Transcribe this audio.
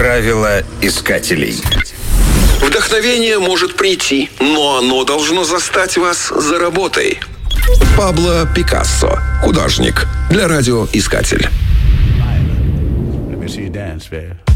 Правила искателей. Вдохновение может прийти, но оно должно застать вас за работой. Пабло Пикассо, художник, для радиоискатель. Let me see you dance, babe.